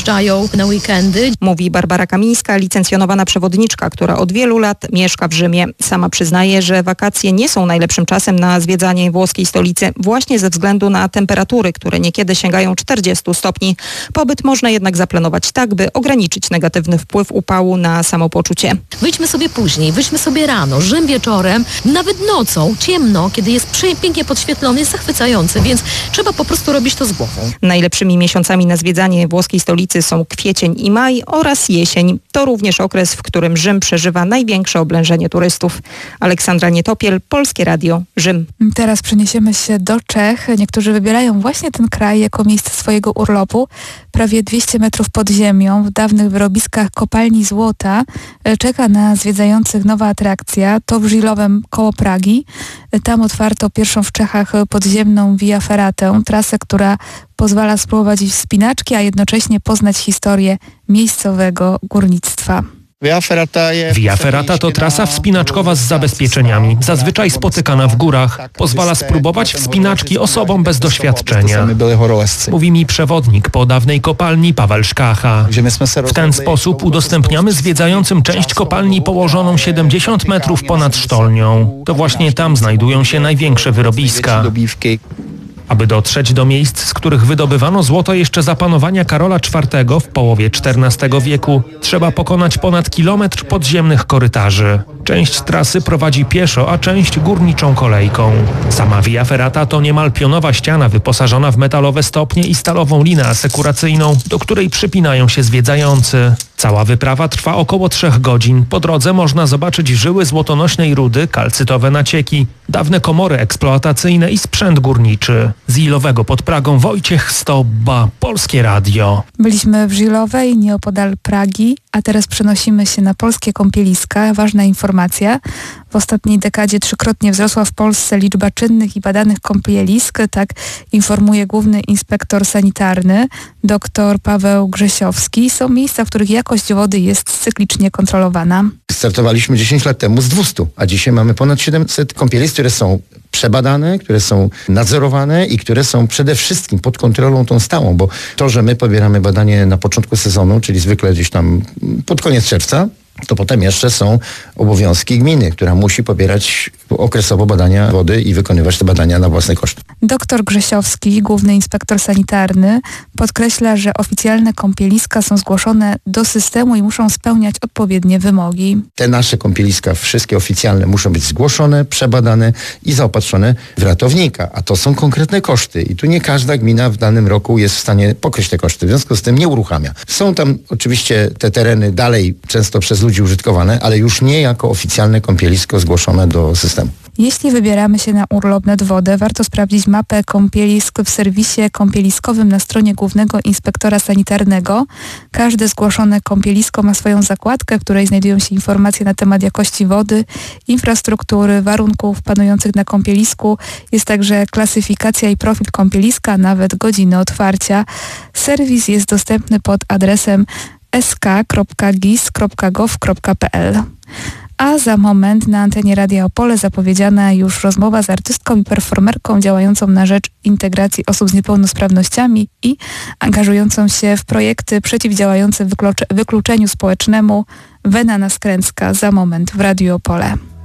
wyjeżdżają na weekendy. Mówi Barbara Kamińska, licencjonowana przewodniczka, która od wielu lat mieszka w Rzymie. Sama przyznaje, że wakacje nie są najlepszym czasem na zwiedzanie włoskiej stolicy, właśnie ze względu na temperatury, które niekiedy sięgają 40 stopni. Pobyt można jednak zaplanować tak, by ograniczyć negatywny wpływ upału na samopoczucie. Wyjdźmy sobie później, wyjdźmy sobie rano, Rzym wieczorem, nawet nocą, ciemno, kiedy jest pięknie podświetlony, jest zachwycający, więc trzeba po prostu robić to z głową. Najlepszymi miesiącami na zwiedzanie włoskiej stolicy są kwiecień i maj oraz jesień. To również okres, w którym Rzym przeżywa największe oblężenie turystów. Aleksandra Nietopiel, Polskie Radio, Rzym. Teraz przeniesiemy się do Czech. Niektórzy wybierają właśnie ten kraj jako miejsce swojego urlopu. Prawie 200 metrów pod ziemią, w dawnych wyrobiskach kopalni złota, czeka na zwiedzających nowa atrakcja. To w Żilowem koło Pragi. Tam otwarto pierwszą w Czechach podziemną Via Ferratę, trasę, która pozwala spróbować wspinaczki, a jednocześnie poznać historię miejscowego górnictwa. Via Ferrata to trasa wspinaczkowa z zabezpieczeniami, zazwyczaj spotykana w górach. Pozwala spróbować wspinaczki osobom bez doświadczenia. Mówi mi przewodnik po dawnej kopalni Paweł Szkacha. W ten sposób udostępniamy zwiedzającym część kopalni położoną 70 metrów ponad sztolnią. To właśnie tam znajdują się największe wyrobiska. Aby dotrzeć do miejsc, z których wydobywano złoto jeszcze za panowania Karola IV w połowie XIV wieku, trzeba pokonać ponad kilometr podziemnych korytarzy. Część trasy prowadzi pieszo, a część górniczą kolejką. Sama Via Ferrata to niemal pionowa ściana wyposażona w metalowe stopnie i stalową linę asekuracyjną, do której przypinają się zwiedzający. Cała wyprawa trwa około 3 godzin. Po drodze można zobaczyć żyły złotonośnej rudy, kalcytowe nacieki, dawne komory eksploatacyjne i sprzęt górniczy. Z Ilowego pod Pragą Wojciech Stobba, Polskie Radio. Byliśmy w Žilowej, nieopodal Pragi, a teraz przenosimy się na polskie kąpieliska. Ważna informacja. W ostatniej dekadzie 3-krotnie wzrosła w Polsce liczba czynnych i badanych kąpielisk. Tak informuje główny inspektor sanitarny, dr Paweł Grzesiowski. Są miejsca, w których jakość wody jest cyklicznie kontrolowana. Startowaliśmy 10 lat temu z 200, a dzisiaj mamy ponad 700 kąpielisk, które są przebadane, które są nadzorowane i które są przede wszystkim pod kontrolą tą stałą, bo to, że my pobieramy badanie na początku sezonu, czyli zwykle gdzieś tam pod koniec czerwca, to potem jeszcze są obowiązki gminy, która musi pobierać okresowo badania wody i wykonywać te badania na własny koszt. Doktor Grzesiowski, główny inspektor sanitarny, podkreśla, że oficjalne kąpieliska są zgłoszone do systemu i muszą spełniać odpowiednie wymogi. Te nasze kąpieliska, wszystkie oficjalne, muszą być zgłoszone, przebadane i zaopatrzone w ratownika, a to są konkretne koszty i tu nie każda gmina w danym roku jest w stanie pokryć te koszty, w związku z tym nie uruchamia. Są tam oczywiście te tereny dalej często przez ludzi użytkowane, ale już nie jako oficjalne kąpielisko zgłoszone do systemu. Jeśli wybieramy się na urlop nad wodę, warto sprawdzić mapę kąpielisk w serwisie kąpieliskowym na stronie Głównego Inspektora Sanitarnego. Każde zgłoszone kąpielisko ma swoją zakładkę, w której znajdują się informacje na temat jakości wody, infrastruktury, warunków panujących na kąpielisku. Jest także klasyfikacja i profil kąpieliska, nawet godziny otwarcia. Serwis jest dostępny pod adresem sk.gis.gov.pl. A za moment na antenie Radia Opole zapowiedziana już rozmowa z artystką i performerką działającą na rzecz integracji osób z niepełnosprawnościami i angażującą się w projekty przeciwdziałające wykluczeniu społecznemu. Wena Naskręcka za moment w Radiu Opole.